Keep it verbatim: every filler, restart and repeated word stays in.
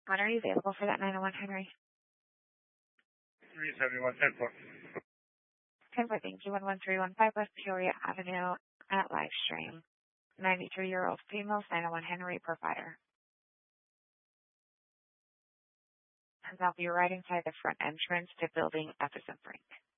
When are you available for that nine oh one, Henry? three seventy-one, ten four. ten four, thank you. one one three one five West Peoria Avenue at Livestream. ninety-three-year-old female, nine oh one Henry, provider. And I'll be right inside the front entrance to building Epicent Frank.